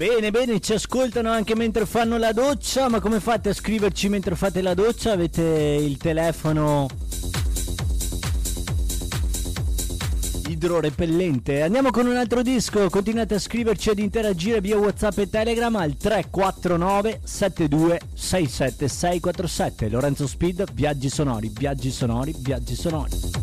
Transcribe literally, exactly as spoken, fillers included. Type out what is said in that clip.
Bene, bene, ci ascoltano anche mentre fanno la doccia, ma come fate a scriverci mentre fate la doccia? Avete il telefono idrorepellente? Andiamo con un altro disco, continuate a scriverci ed interagire via WhatsApp e Telegram al tre quattro nove sette due sei sette sei quattro sette. Lorenzo Speed, viaggi sonori, viaggi sonori, viaggi sonori.